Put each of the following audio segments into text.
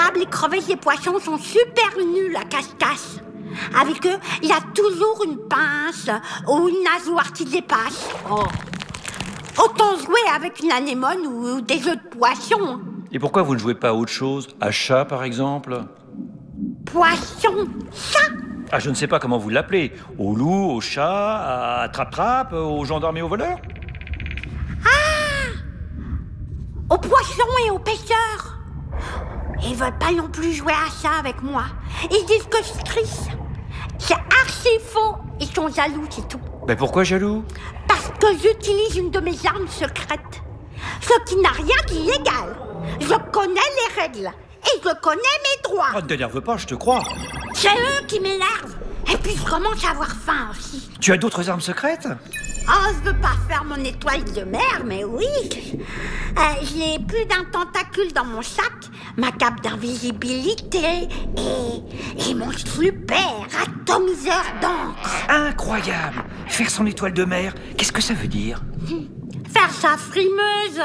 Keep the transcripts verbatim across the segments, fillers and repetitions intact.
crabes, les crevettes, les poissons sont super nuls à casse-casse. Avec eux, il y a toujours une pince ou une nageoire qui dépasse. Oh. Autant jouer avec une anémone ou des œufs de poisson. Et pourquoi vous ne jouez pas à autre chose? À chat, par exemple? Poisson, chat? Ah, je ne sais pas comment vous l'appelez. Au loup, au chat, à trappe-trappe, aux gendarmes et aux voleurs? Ah! Aux poissons et aux pêcheurs. Ils veulent pas non plus jouer à ça avec moi. Ils disent que je triche. C'est archi faux. Ils sont jaloux, c'est tout. Ben pourquoi jaloux? Parce que j'utilise une de mes armes secrètes. Ce qui n'a rien d'illégal. Je connais les règles. Et je connais mes droits. Ah, ne t'énerve pas, je te crois. C'est eux qui m'énervent. Et puis je commence à avoir faim aussi. Tu as d'autres armes secrètes? Oh, je veux pas faire mon étoile de mer, mais oui. Euh, j'ai plus d'un tentacule dans mon sac, ma cape d'invisibilité et, et mon super atomiseur d'encre. Incroyable! Faire son étoile de mer, qu'est-ce que ça veut dire? Faire sa frimeuse.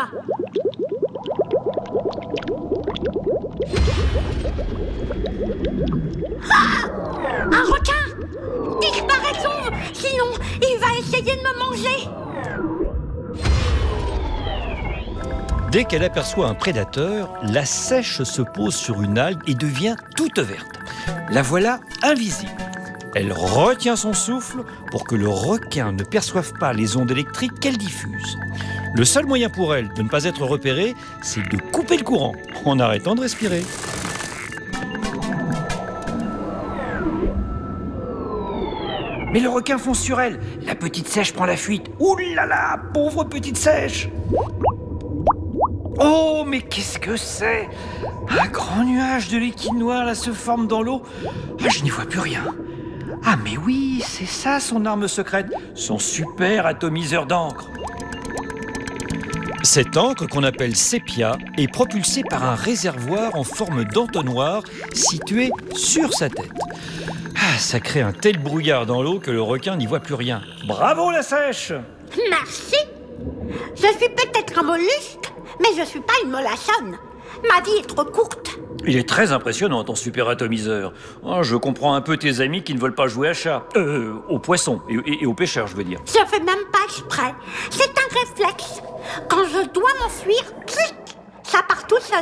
Ah! Un requin! Disparaissons! Sinon, il va essayer de me manger! Dès qu'elle aperçoit un prédateur, la seiche se pose sur une algue et devient toute verte. La voilà invisible. Elle retient son souffle pour que le requin ne perçoive pas les ondes électriques qu'elle diffuse. Le seul moyen pour elle de ne pas être repérée, c'est de couper le courant en arrêtant de respirer. Mais le requin fonce sur elle. La petite sèche prend la fuite. Ouh là là, pauvre petite sèche. Oh, mais qu'est-ce que c'est? Un grand nuage de liquide noir là se forme dans l'eau. Ah, je n'y vois plus rien. Ah mais oui, c'est ça son arme secrète, son super atomiseur d'encre. Cette encre, qu'on appelle sépia, est propulsée par un réservoir en forme d'entonnoir situé sur sa tête. Ah, ça crée un tel brouillard dans l'eau que le requin n'y voit plus rien. Bravo la sèche! Merci. Je suis peut-être un mollusque, mais je suis pas une molassonne. Ma vie est trop courte. Il est très impressionnant ton super atomiseur. Oh, je comprends un peu tes amis qui ne veulent pas jouer à chat. Euh, aux poissons et, et, et aux pêcheurs, je veux dire. Je fais même pas exprès. C'est un réflexe. Quand je dois m'enfuir, clic, ça part tout seul.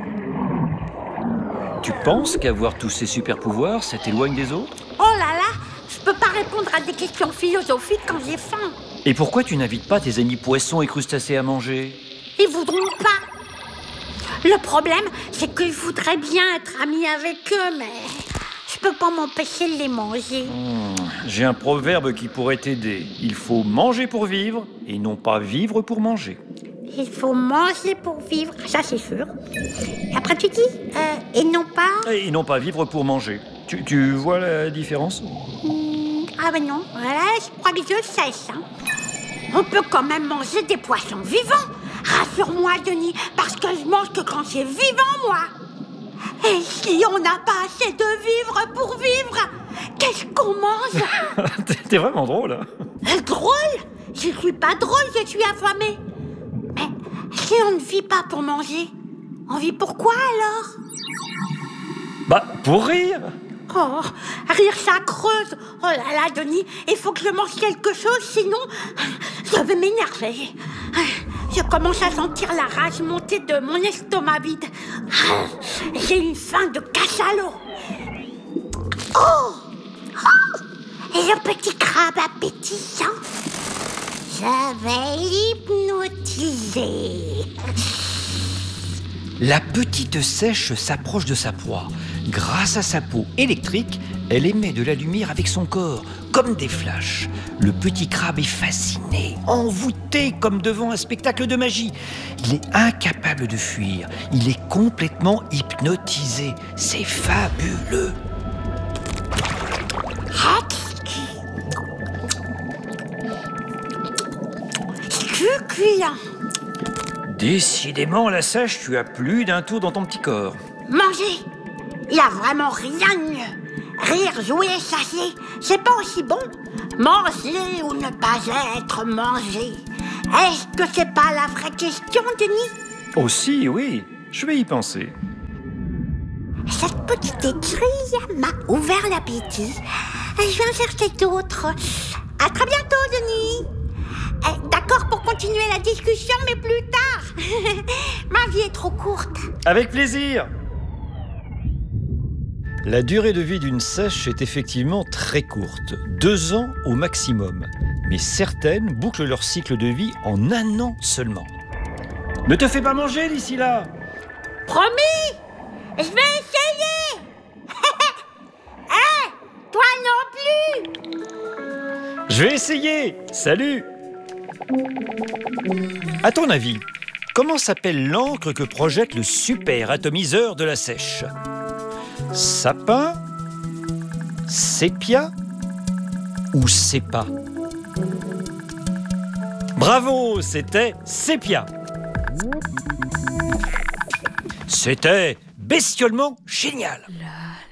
Tu penses qu'avoir tous ces super pouvoirs, ça t'éloigne des autres? Oh là là, je peux pas répondre à des questions philosophiques quand j'ai faim. Et pourquoi tu n'invites pas tes amis poissons et crustacés à manger? Ils voudront pas. Le problème, c'est que je voudrais bien être amie avec eux, mais je peux pas m'empêcher de les manger. Mmh, j'ai un proverbe qui pourrait t'aider. Il faut manger pour vivre et non pas vivre pour manger. Il faut manger pour vivre, ça c'est sûr. Après tu dis, euh, et non pas... Et non pas vivre pour manger. Tu, tu vois la différence? Mmh, ah ben non, voilà, je crois que je sais ça. On peut quand même manger des poissons vivants. Rassure-moi, Denis, parce que je mange que quand c'est vivant, moi. Et si on n'a pas assez de vivre pour vivre, qu'est-ce qu'on mange? T'es vraiment drôle, hein? Euh, Drôle? Je suis pas drôle, je suis affamée. Mais si on ne vit pas pour manger, on vit pour quoi alors? Bah, pour rire. Oh, rire ça creuse. Oh là là, Denis, il faut que je mange quelque chose, sinon je vais m'énerver. Je commence à sentir la rage monter de mon estomac vide. J'ai une faim de cachalot. Oh, oh, et le petit crabe appétissant. Je vais l'hypnotiser. La petite sèche s'approche de sa proie. Grâce à sa peau électrique, elle émet de la lumière avec son corps, comme des flashs. Le petit crabe est fasciné, envoûté comme devant un spectacle de magie. Il est incapable de fuir, il est complètement hypnotisé. C'est fabuleux. Succulent. Décidément, la sèche, tu as plus d'un tour dans ton petit corps. Manger. Il n'y a vraiment rien de mieux. Rire, jouer, chasser, c'est pas aussi bon. Manger ou ne pas être mangé. Est-ce que c'est pas la vraie question, Denis? Aussi, oui. Je vais y penser. Cette petite étrille m'a ouvert l'appétit. Je vais en chercher d'autres. À très bientôt, Denis. Eh, D'accord pour continuer la discussion, mais plus tard. Ma vie est trop courte. Avec plaisir. La durée de vie d'une seiche est effectivement très courte, deux ans au maximum. Mais certaines bouclent leur cycle de vie en un an seulement. Ne te fais pas manger d'ici là. Promis, je vais essayer. Hé, toi non plus. Je vais essayer. Salut. À ton avis, comment s'appelle l'encre que projette le super atomiseur de la seiche ? Sapin, sépia ou sépa? Bravo, c'était sépia. C'était bestiolement génial.